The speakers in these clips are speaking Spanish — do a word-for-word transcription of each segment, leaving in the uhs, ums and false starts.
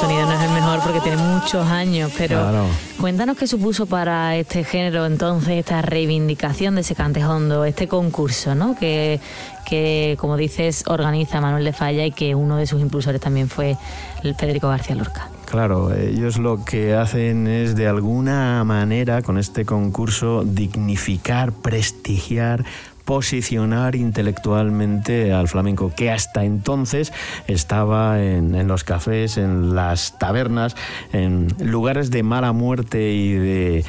sonido no es el mejor porque tiene muchos años, pero claro. Cuéntanos qué supuso para este género entonces esta reivindicación de ese cantejondo, este concurso, ¿no? Que, que, como dices, organiza Manuel de Falla y que uno de sus impulsores también fue el Federico García Lorca. Claro, ellos lo que hacen es de alguna manera con este concurso dignificar, prestigiar, posicionar intelectualmente al flamenco, que hasta entonces estaba en, en los cafés, en las tabernas, en lugares de mala muerte y de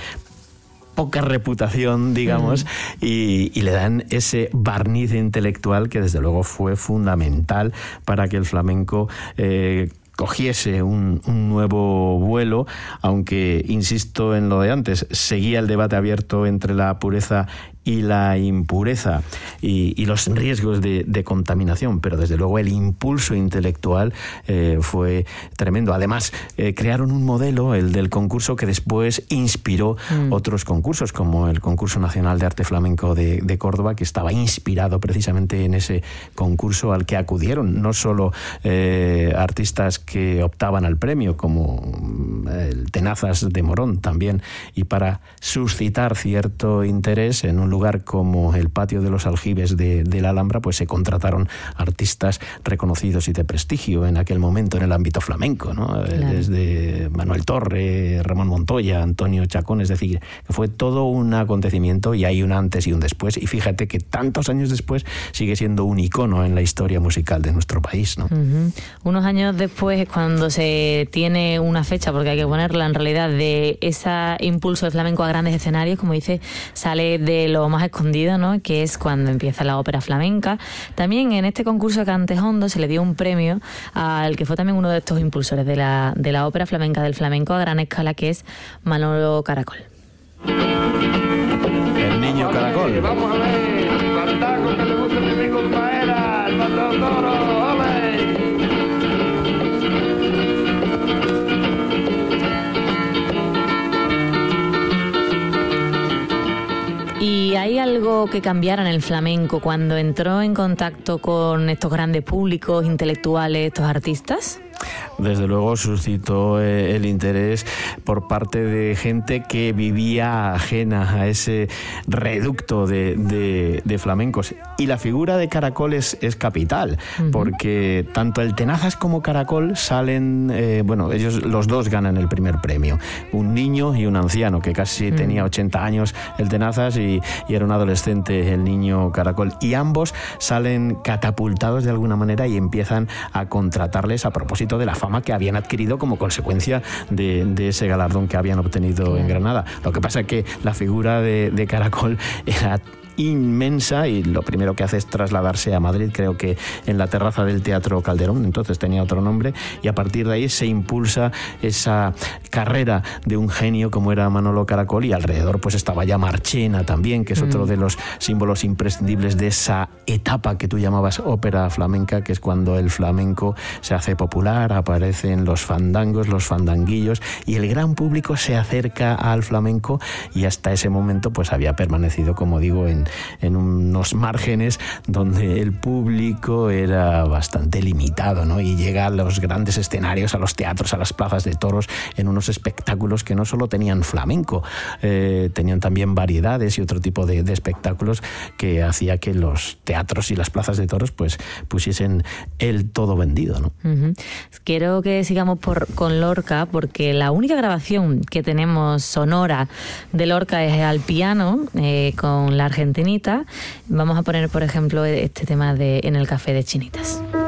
poca reputación, digamos, mm. y, y le dan ese barniz intelectual que desde luego fue fundamental para que el flamenco eh, cogiese un, un nuevo vuelo, aunque, insisto en lo de antes, seguía el debate abierto entre la pureza y la impureza y, y los riesgos de, de contaminación, pero desde luego el impulso intelectual eh, fue tremendo. Además, eh, crearon un modelo, el del concurso, que después inspiró mm. otros concursos, como el Concurso Nacional de Arte Flamenco de, de Córdoba, que estaba inspirado precisamente en ese concurso al que acudieron no solo eh, artistas que optaban al premio, como el Tenazas de Morón también, y para suscitar cierto interés en un lugar como el Patio de los Aljibes de, de la Alhambra, pues se contrataron artistas reconocidos y de prestigio en aquel momento en el ámbito flamenco, ¿no? Claro. Desde Manuel Torre, Ramón Montoya, Antonio Chacón, es decir, que fue todo un acontecimiento y hay un antes y un después, y fíjate que tantos años después sigue siendo un icono en la historia musical de nuestro país, ¿no? Uh-huh. Unos años después es cuando se tiene una fecha, porque hay que ponerla en realidad, de ese impulso de flamenco a grandes escenarios, como dice, sale de lo más escondido, ¿no? Que es cuando empieza la ópera flamenca. También en este concurso de Cantejondo se le dio un premio al que fue también uno de estos impulsores de la, de la ópera flamenca, del flamenco a gran escala, que es Manolo Caracol. El niño Caracol. Vamos a ver, Bartaco, que le gusta mi amigo Faera, el patrón Toro, ¡ole! ¿Y hay algo que cambiara en el flamenco cuando entró en contacto con estos grandes públicos intelectuales, estos artistas? Desde luego suscitó eh, el interés por parte de gente que vivía ajena a ese reducto de, de, de flamencos. Y la figura de Caracol es, es capital, uh-huh. porque tanto el Tenazas como Caracol salen, eh, bueno, ellos los dos ganan el primer premio. Un niño y un anciano, que casi uh-huh. tenía ochenta años el Tenazas y, y era un adolescente el niño Caracol. Y ambos salen catapultados de alguna manera y empiezan a contratarles a propósito de la fama que habían adquirido como consecuencia de, de ese galardón que habían obtenido en Granada. Lo que pasa es que la figura de, de Caracol era inmensa y lo primero que hace es trasladarse a Madrid, creo que en la terraza del Teatro Calderón, entonces tenía otro nombre, y a partir de ahí se impulsa esa carrera de un genio como era Manolo Caracol, y alrededor pues estaba ya Marchena también, que es mm. otro de los símbolos imprescindibles de esa etapa que tú llamabas ópera flamenca, que es cuando el flamenco se hace popular, aparecen los fandangos, los fandanguillos, y el gran público se acerca al flamenco, y hasta ese momento pues había permanecido, como digo, en en unos márgenes donde el público era bastante limitado, ¿no? Y llega a los grandes escenarios, a los teatros, a las plazas de toros, en unos espectáculos que no solo tenían flamenco, eh, tenían también variedades y otro tipo de, de espectáculos que hacía que los teatros y las plazas de toros pues pusiesen el todo vendido, ¿no? Uh-huh. Quiero que sigamos por, con Lorca, porque la única grabación que tenemos sonora de Lorca es al piano, eh, con la Argentinita. Vamos a poner, por ejemplo, este tema de En el Café de Chinitas.